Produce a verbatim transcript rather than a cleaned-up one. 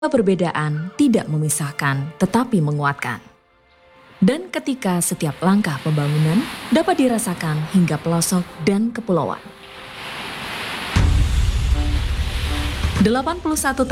Perbedaan tidak memisahkan, tetapi menguatkan. Dan ketika setiap langkah pembangunan dapat dirasakan hingga pelosok dan kepulauan. delapan puluh satu